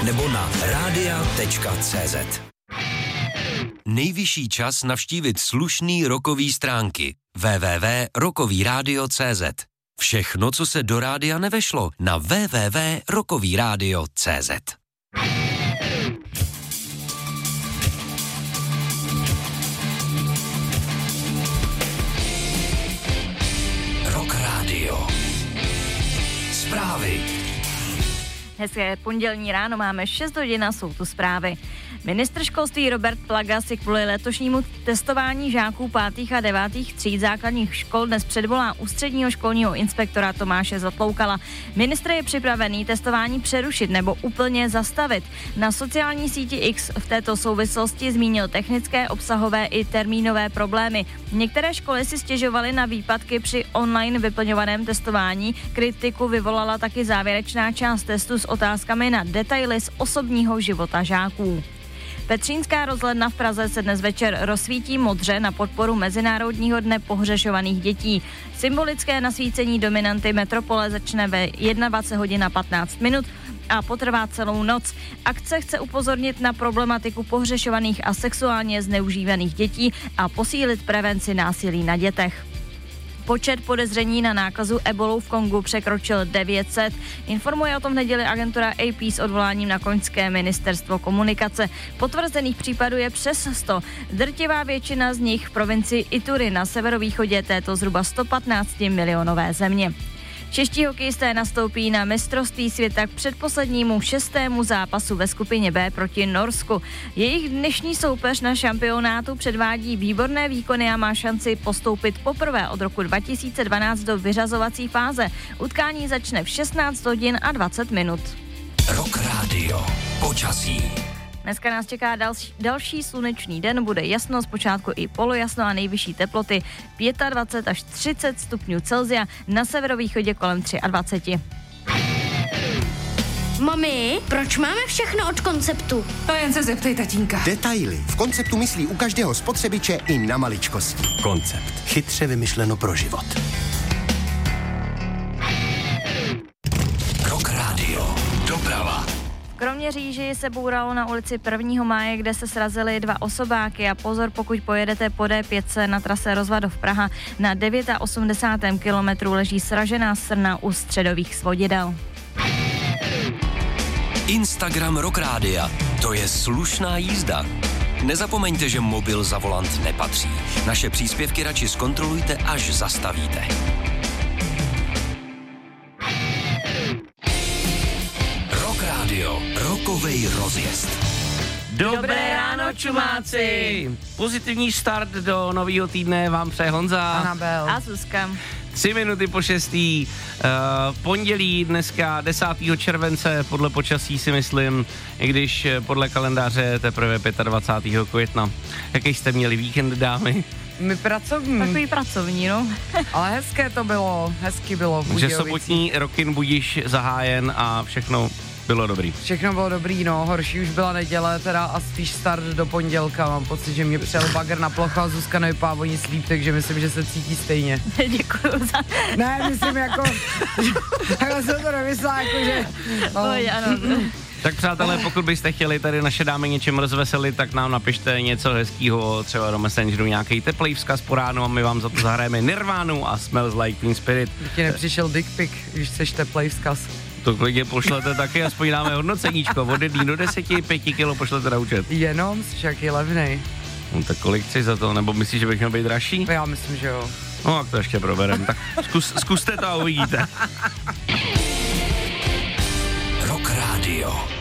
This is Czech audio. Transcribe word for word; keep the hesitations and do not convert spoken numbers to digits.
nebo na rádia tečka cé zet. Nejvyšší čas navštívit slušný rockový stránky w w w tečka rockový rádio tečka cé zet. Všechno, co se do rádia nevešlo, na w w w tečka rockový rádio tečka cé zet. Rock Radio. Zprávy. Hezké pondělní ráno, máme šest hodin a jsou tu zprávy. Ministr školství Robert Plaga si kvůli letošnímu testování žáků pátých a devátých tříd základních škol dnes předvolá ústředního školního inspektora Tomáše Zatloukala. Ministr je připravený testování přerušit nebo úplně zastavit. Na sociální síti X v této souvislosti zmínil technické, obsahové i termínové problémy. Některé školy si stěžovaly na výpadky při online vyplňovaném testování. Kritiku vyvolala taky závěrečná část testu s otázkami na detaily z osobního života žáků. Petřínská rozhledna v Praze se dnes večer rozsvítí modře na podporu Mezinárodního dne pohřešovaných dětí. Symbolické nasvícení dominanty metropole začne ve dvacet jedna hodin a patnáct minut a potrvá celou noc. Akce chce upozornit na problematiku pohřešovaných a sexuálně zneužívaných dětí a posílit prevenci násilí na dětech. Počet podezření na nákazu ebolou v Kongu překročil devět set. Informuje o tom v neděli agentura A P s odvoláním na konžské ministerstvo komunikace. Potvrzených případů je přes sto. Drtivá většina z nich v provincii Ituri na severovýchodě této zhruba sto patnáct milionové země. Čeští hokejisté nastoupí na mistrovství světa k předposlednímu šestému zápasu ve skupině B proti Norsku. Jejich dnešní soupeř na šampionátu předvádí výborné výkony a má šanci postoupit poprvé od roku dva tisíce dvanáct do vyřazovací fáze. Utkání začne v šestnáct hodin a dvacet minut. Rock Radio. Počasí. Dneska nás čeká další, další slunečný den, bude jasno, zpočátku i polojasno a nejvyšší teploty dvacet pět až třicet stupňů Celsia, na severovýchodě kolem dvacet tři. Mami, proč máme všechno od Konceptu? To jen se zeptej tatínka. Detaily. V Konceptu myslí u každého spotřebiče i na maličkosti. Koncept. Chytře vymyšleno pro život. Rock Radio. Doprava. Kromě Říži se bouralo na ulici prvního máje, kde se srazily dva osobáky a pozor, pokud pojedete po D pět na trase Rozvadov Praha, na osmdesátém devátém kilometru leží sražená srna u středových svodidel. Instagram Rock Rádia. To je slušná jízda. Nezapomeňte, že mobil za volant nepatří. Naše příspěvky radši zkontrolujte, až zastavíte. Rock Radio. Rockovej rozjezd. Dobré ráno, čumáci! Pozitivní start do nového týdne vám přeje Honza. Anabel. A Zuzka. Tři minuty po šestý, uh, pondělí dneska desátého července, podle počasí si myslím, i když podle kalendáře teprve dvacátého pátého května. Jaký jste měli víkend, dámy? My pracovní. Takový pracovní, no. Ale hezké to bylo, hezky bylo. Takže sobotní Rockin' Budiš zahájen a všechno bylo dobrý. Všechno bylo dobrý, no, horší už byla neděle teda a spíš start do pondělka. Mám pocit, že mě přijel bagr na plochu a Zuzka nevypadá o nic líp, takže myslím, že se cítí stejně. Děkuju za... Ne, myslím jako, takhle jsem to nemyslela, jako že... No. Oj, ano. Tak přátelé, pokud byste chtěli tady naše dámy něčem rozveselit, tak nám napište něco hezkýho, třeba do Messengeru nějaký teplý vzkaz po ránu a my vám za to zahrajeme Nirvánu a Smells Like Teen Spirit. Ti nepřišel dick pic, když chceš teplej vzkaz. To klidně pošlete taky, aspoň dáme hodnoceníčko, od jedné do deseti, pěti kilo pošlete na účet. Jenom, jsi jaký levnej. No tak kolik chceš za to, nebo myslíš, že bych měl být dražší? Já myslím, že jo. No tak to ještě proberem, tak zkus, zkuste to a uvidíte. Rock Radio.